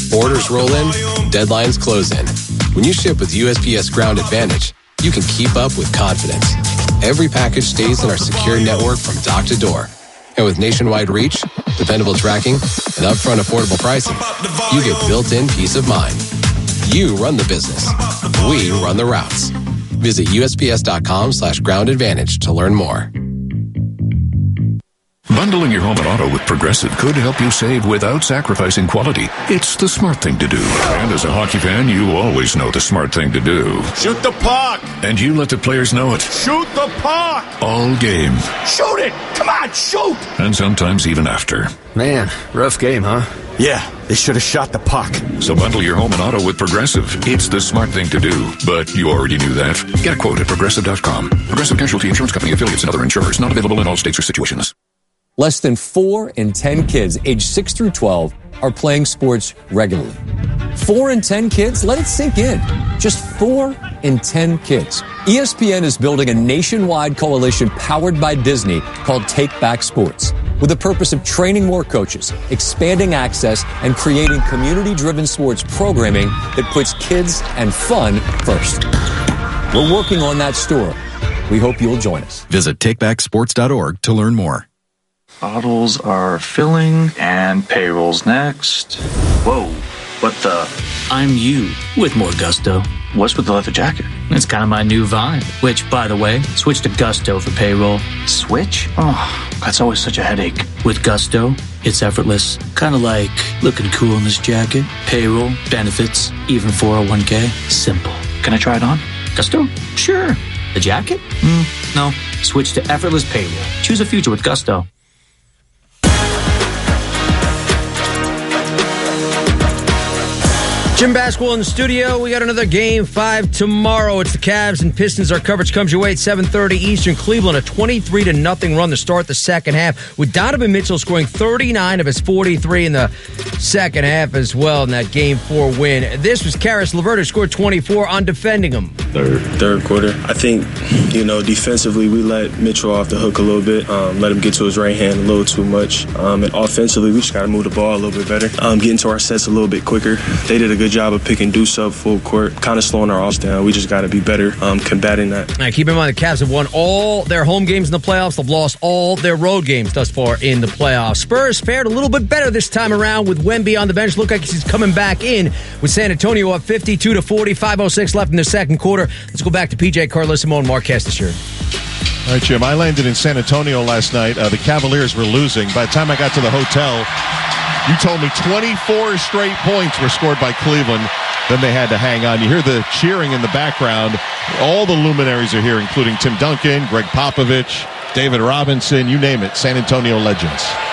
Orders roll in, deadlines close in. When you ship with USPS Ground Advantage, you can keep up with confidence. Every package stays in our secure network from dock to door. And with nationwide reach, dependable tracking, and upfront affordable pricing, you get built-in peace of mind. You run the business. We run the routes. Visit USPS.com/Ground Advantage to learn more. Bundling your home and auto with Progressive could help you save without sacrificing quality. It's the smart thing to do. And as a hockey fan, you always know the smart thing to do. Shoot the puck! And you let the players know it. Shoot the puck! All game. Shoot it! Come on, shoot! And sometimes even after. Man, rough game, huh? Yeah, they should have shot the puck. So bundle your home and auto with Progressive. It's the smart thing to do. But you already knew that. Get a quote at Progressive.com. Progressive Casualty Insurance Company affiliates and other insurers. Not available in all states or situations. Less than 4 in 10 kids aged 6 through 12 are playing sports regularly. 4 in 10 kids? Let it sink in. Just 4 in 10 kids. ESPN is building a nationwide coalition powered by Disney called Take Back Sports, with the purpose of training more coaches, expanding access, and creating community-driven sports programming that puts kids and fun first. We're working on that story. We hope you'll join us. Visit takebacksports.org to learn more. Bottles are filling, and payroll's next. Whoa, what the? I'm you with more gusto. What's with the leather jacket? It's kind of my new vibe. Which, by the way, switch to Gusto for payroll. Switch? Oh, that's always such a headache. With Gusto, it's effortless. Kind of like looking cool in this jacket. Payroll, benefits, even 401k. Simple. Can I try it on? Gusto? Sure. The jacket? No. Switch to effortless payroll. Choose a future with Gusto. Jim Basketball in the studio. We got another Game 5 tomorrow. It's the Cavs and Pistons. Our coverage comes your way at 7:30 Eastern. Cleveland, a 23-0 run to start the second half, with Donovan Mitchell scoring 39 of his 43 in the second half as well in that Game 4 win. This was Karis LeVert, who scored 24 on defending him. Third quarter. I think, defensively, we let Mitchell off the hook a little bit, let him get to his right hand a little too much. And offensively, we just got to move the ball a little bit better, get into our sets a little bit quicker. They did a good job of picking Deuce up full court, kind of slowing our offense down. We just got to be better combating that. Now, keep in mind, the Cavs have won all their home games in the playoffs. They've lost all their road games thus far in the playoffs. Spurs fared a little bit better this time around with Wemby on the bench. Look like he's coming back in with San Antonio up 52-40, 5:06 left in the second quarter. Let's go back to PJ Carlissimo and Mark Kestecher. All right, Jim, I landed in San Antonio last night. The Cavaliers were losing. By the time I got to the hotel, you told me 24 straight points were scored by Cleveland. Then they had to hang on. You hear the cheering in the background. All the luminaries are here, including Tim Duncan, Greg Popovich, David Robinson, you name it, San Antonio legends.